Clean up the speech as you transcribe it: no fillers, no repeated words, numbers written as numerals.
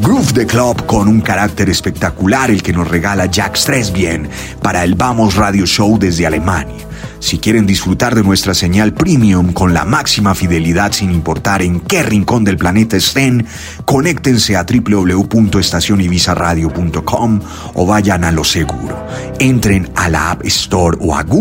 Groove the Club con un carácter espectacular el que nos regala Jack Stresbien para el Vamos Radio Show desde Alemania. Si quieren disfrutar de nuestra señal premium con la máxima fidelidad sin importar en qué rincón del planeta estén, conéctense a www.estacionibizaradio.com o vayan a lo seguro. Entren a la App Store o a Google